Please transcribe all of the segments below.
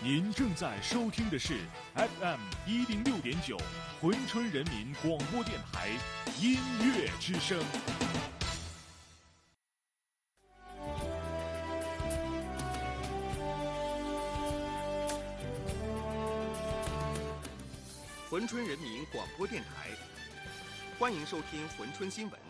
您正在收听的是 FM106.9珲春人民广播电台音乐之声。 珲春人民广播电台，欢迎收听珲春新闻。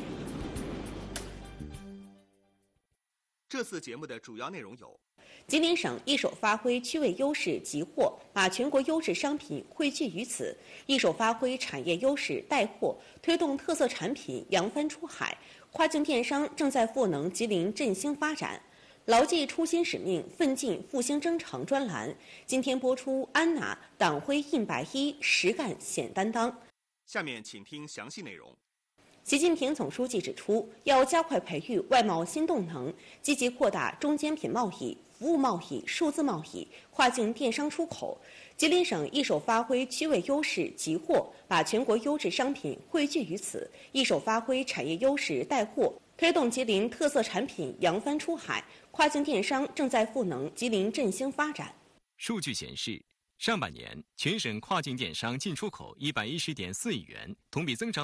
这次节目的主要内容有： 吉林省一手发挥区位优势集货，把全国优质商品汇聚于此；一手发挥产业优势带货，推动特色产品扬帆出海。跨境电商正在赋能吉林振兴发展。牢记初心使命，奋进复兴征程专栏今天播出安娜党徽印百一，实干显担当。 下面请听详细内容。 习近平总书记指出，要加快培育外贸新动能，积极扩大中间品贸易、服务贸易、数字贸易、跨境电商出口。吉林省一手发挥区位优势集货，把全国优质商品汇聚于此；一手发挥产业优势带货，推动吉林特色产品扬帆出海。跨境电商正在赋能吉林振兴发展。 数据显示，上半年全省跨境电商进出口110.4亿元，同比增长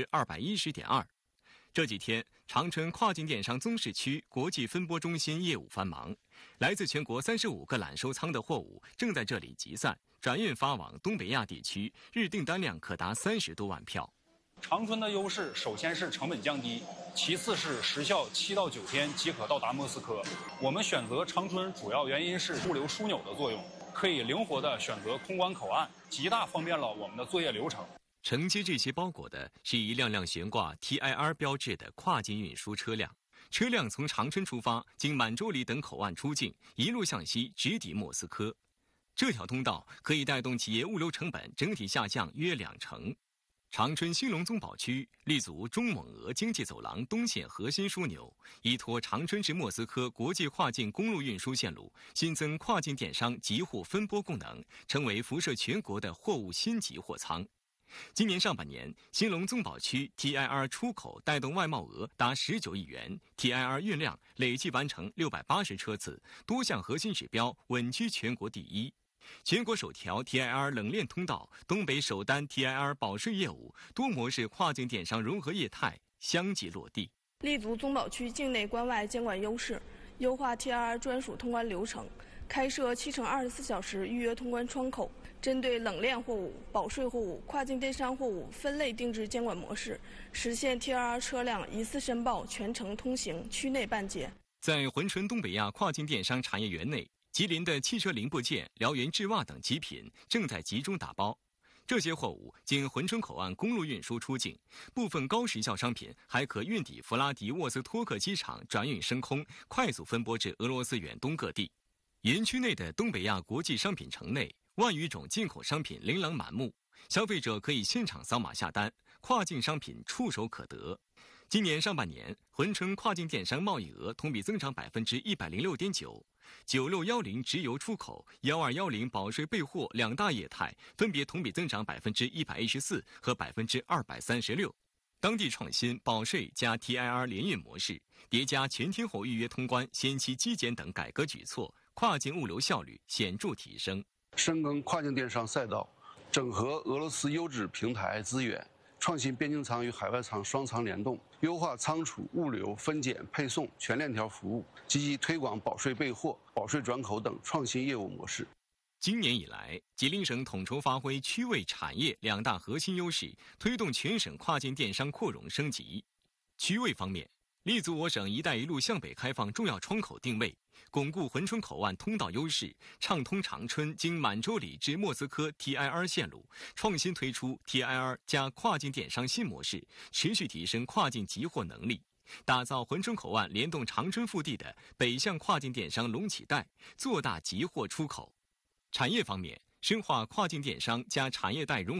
210.2%。这几天，长春跨境电商综市区国际分拨中心业务繁忙，来自全国35个揽收仓的货物正在这里集散，转运发往东北亚地区，日订单量可达30多万票。 长春的优势首先是成本降低，其次是时效7到9天即可到达莫斯科。我们选择长春主要原因是物流枢纽的作用，可以灵活地选择空关口岸，极大方便了我们的作业流程。 承接这些包裹的是一辆辆悬挂 TIR 标志的跨境运输车辆，车辆从长春出发，经满洲里等口岸出境，一路向西直抵莫斯科。这条通道可以带动企业物流成本整体下降约20%。长春兴隆综保区立足中蒙俄经济走廊东线核心枢纽，依托长春至莫斯科国际跨境公路运输线路，新增跨境电商集货分拨功能，成为辐射全国的货物新集货仓。今年上半年，兴隆综保区 TIR 出口带动外贸额达19亿元 ，TIR 运量累计完成680车次，多项核心指标稳居全国第一。全国首条 TIR 冷链通道，东北首单 TIR 保税业务，多模式跨境电商融合业态相继落地。 立足综保区境内关外监管优势，优化 TIR 专属通关流程，开设7×24小时预约通关窗口，针对冷链货物、保税货物、跨境电商货物分类定制监管模式，实现 TIR 车辆一次申报、全程通行、区内办结。 在珲春东北亚跨境电商产业园内，吉林的汽车零部件、辽源制袜等极品正在集中打包。这些货物经珲春口岸公路运输出境，部分高时效商品还可运抵弗拉迪沃斯托克机场转运升空，快速分拨至俄罗斯远东各地。园区内的东北亚国际商品城内，万余种进口商品琳琅满目，消费者可以现场扫码下单，跨境商品触手可得。今年上半年，珲春跨境电商贸易额同比增长106.9%，9610直邮出口、1210保税备货两大业态分别同比增长114%和236%。当地创新保税加 TIR 联运模式，叠加全天候预约通关、先期基检等改革举措，跨境物流效率显著提升。 深耕跨境电商赛道，整合俄罗斯优质平台资源，创新边境仓与海外仓双仓联动，优化仓储、物流、分拣、配送全链条服务，积极推广保税备货、保税转口等创新业务模式。 今年以来，吉林省统筹发挥区位产业两大核心优势，推动全省跨境电商扩容升级。区位方面，立足我省“一带一路”向北开放重要窗口定位，巩固珲春口岸通道优势，畅通长春经满洲里至莫斯科 TIR 线路，创新推出 TIR 加跨境电商新模式，持续提升跨境集货能力，打造珲春口岸联动长春腹地的北向跨境电商隆起带，做大集货出口。产业方面，深化跨境电商加产业带融合